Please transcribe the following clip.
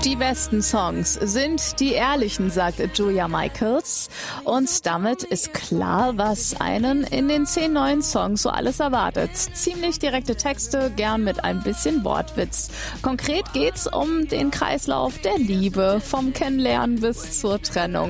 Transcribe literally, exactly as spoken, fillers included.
Die besten Songs sind die ehrlichen, sagt Julia Michaels. Und damit ist klar, was einen in den zehn neuen Songs so alles erwartet. Ziemlich direkte Texte, gern mit ein bisschen Wortwitz. Konkret geht's um den Kreislauf der Liebe, vom Kennenlernen bis zur Trennung.